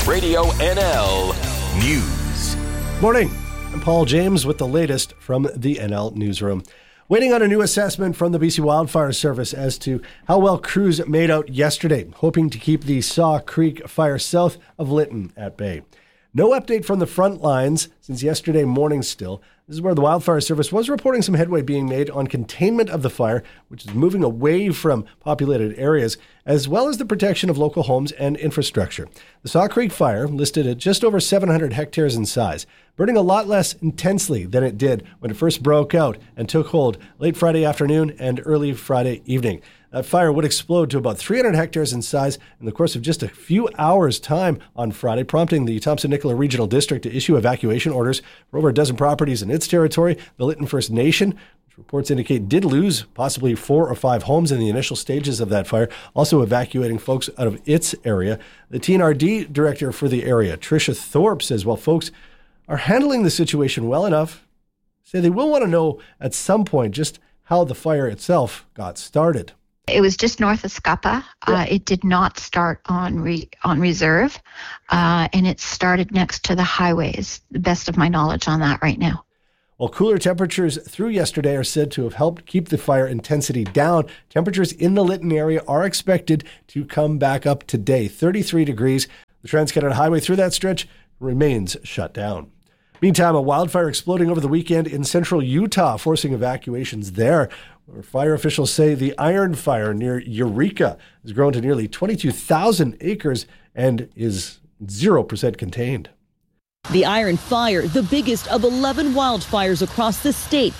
Radio NL News. Morning. I'm Paul James with the latest from the NL Newsroom. Waiting on a new assessment from the BC Wildfire Service as to how well crews made out yesterday, hoping to keep the Saw Creek fire south of Lytton at bay. No update from the front lines since yesterday morning still. This is where the Wildfire Service was reporting some headway being made on containment of the fire, which is moving away from populated areas, as well as the protection of local homes and infrastructure. The Saw Creek fire, listed at just over 700 hectares in size, burning a lot less intensely than it did when it first broke out and took hold late Friday afternoon and early Friday evening. That fire would explode to about 300 hectares in size in the course of just a few hours' time on Friday, prompting the Thompson-Nicola Regional District to issue evacuation orders for over a dozen properties in its territory. The Lytton First Nation, which reports indicate did lose possibly 4 or 5 homes in the initial stages of that fire, also evacuating folks out of its area. The TNRD director for the area, Tricia Thorpe, says while folks are handling the situation well enough, say they will want to know at some point just how the fire itself got started. It was just north of Scuppa. It did not start on reserve, and it started next to the highways, the best of my knowledge on that right now. Well, cooler temperatures through yesterday are said to have helped keep the fire intensity down. Temperatures in the Lytton area are expected to come back up today, 33 degrees. The Trans-Canada Highway through that stretch remains shut down. Meantime, a wildfire exploding over the weekend in central Utah, forcing evacuations there. Where fire officials say the Iron Fire near Eureka has grown to nearly 22,000 acres and is 0% contained. The Iron Fire, the biggest of 11 wildfires across the state,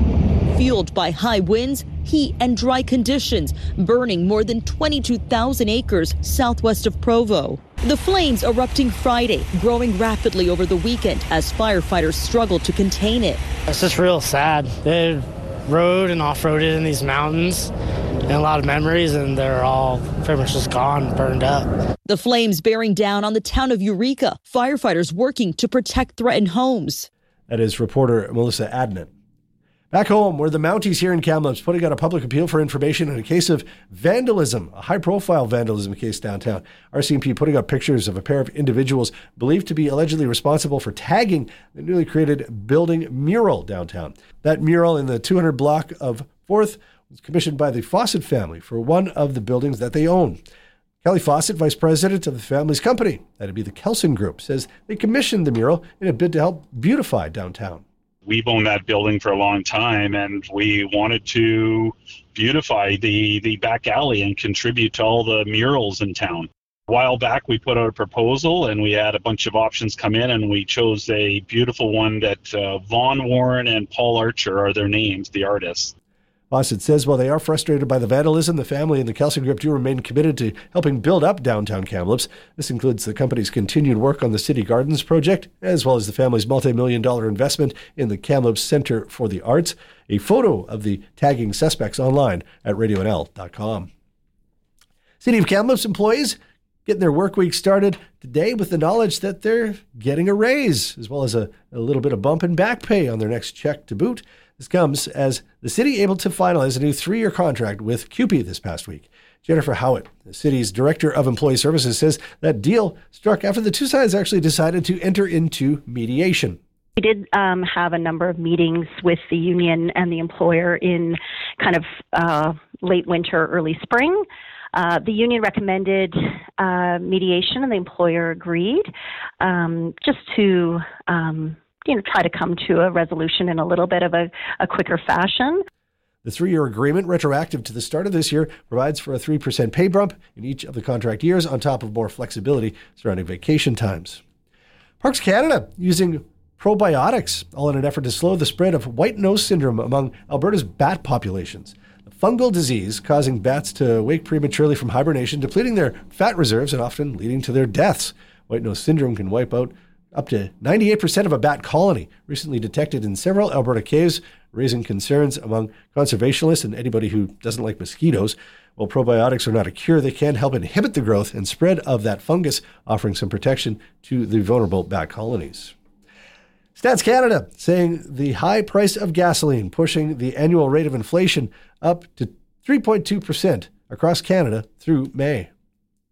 fueled by high winds, heat, and dry conditions, burning more than 22,000 acres southwest of Provo. The flames erupting Friday, growing rapidly over the weekend as firefighters struggled to contain it. It's just real sad. They rode and off-roaded in these mountains and a lot of memories, and they're all pretty much just gone, burned up. The flames bearing down on the town of Eureka, firefighters working to protect threatened homes. That is reporter Melissa Adnan. Back home, where the Mounties here in Kamloops putting out a public appeal for information in a case of vandalism, a high-profile vandalism case downtown. RCMP putting up pictures of a pair of individuals believed to be allegedly responsible for tagging the newly created building mural downtown. That mural in the 200 block of 4th was commissioned by the Fawcett family for one of the buildings that they own. Kelly Fawcett, vice president of the family's company, that'd be the Kelson Group, says they commissioned the mural in a bid to help beautify downtown. We've owned that building for a long time, and we wanted to beautify the back alley and contribute to all the murals in town. A while back, we put out a proposal, and we had a bunch of options come in, and we chose a beautiful one that Vaughn Warren and Paul Archer are their names, the artists. Fawcett says while they are frustrated by the vandalism, the family and the Kelson Group do remain committed to helping build up downtown Kamloops. This includes the company's continued work on the City Gardens project, as well as the family's multi-million-dollar investment in the Kamloops Center for the Arts. A photo of the tagging suspects online at radionl.com. City of Kamloops employees getting their work week started today with the knowledge that they're getting a raise, as well as a little bit of bump in back pay on their next check to boot. This comes as the city able to finalize a new 3-year contract with CUPE this past week. Jennifer Howitt, the city's Director of Employee Services, says that deal struck after the two sides actually decided to enter into mediation. We did have a number of meetings with the union and the employer in kind of late winter, early spring. The union recommended mediation and the employer agreed just to try to come to a resolution in a little bit of a quicker fashion. The 3-year agreement, retroactive to the start of this year, provides for a 3% pay bump in each of the contract years on top of more flexibility surrounding vacation times. Parks Canada using probiotics, all in an effort to slow the spread of white nose syndrome among Alberta's bat populations. A fungal disease causing bats to wake prematurely from hibernation, depleting their fat reserves and often leading to their deaths. White nose syndrome can wipe out up to 98% of a bat colony, recently detected in several Alberta caves, raising concerns among conservationists and anybody who doesn't like mosquitoes. While probiotics are not a cure, they can help inhibit the growth and spread of that fungus, offering some protection to the vulnerable bat colonies. Stats Canada saying the high price of gasoline pushing the annual rate of inflation up to 3.2% across Canada through May.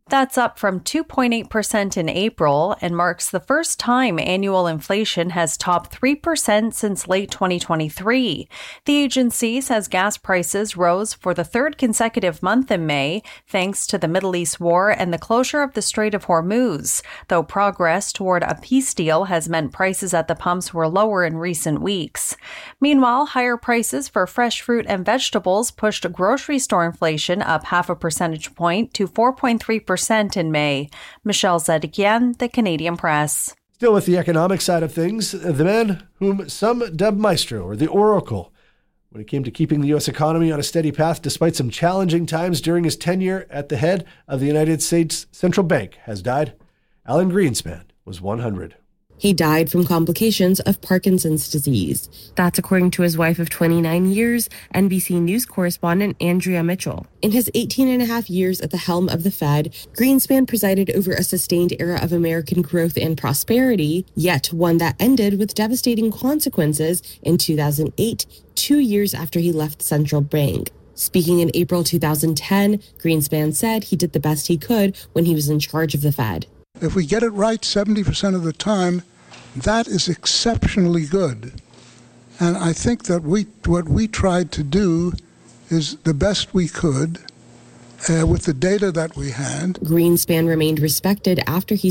That's up from 2.8% in April and marks the first time annual inflation has topped 3% since late 2023. The agency says gas prices rose for the third consecutive month in May, thanks to the Middle East war and the closure of the Strait of Hormuz, though progress toward a peace deal has meant prices at the pumps were lower in recent weeks. Meanwhile, higher prices for fresh fruit and vegetables pushed grocery store inflation up 0.5 percentage point to 4.3% in May. Michelle Zedekian, The Canadian Press. Still with the economic side of things, the man whom some dubbed Maestro, or the Oracle, when it came to keeping the U.S. economy on a steady path despite some challenging times during his tenure at the head of the United States Central Bank, has died. Alan Greenspan was 100. He died from complications of Parkinson's disease. That's according to his wife of 29 years, NBC News correspondent Andrea Mitchell. In his 18 and a half years at the helm of the Fed, Greenspan presided over a sustained era of American growth and prosperity, yet one that ended with devastating consequences in 2008, 2 years after he left the central bank. Speaking in April 2010, Greenspan said he did the best he could when he was in charge of the Fed. If we get it right 70% of the time, that is exceptionally good. And I think that what we tried to do is the best we could with the data that we had. Greenspan remained respected after he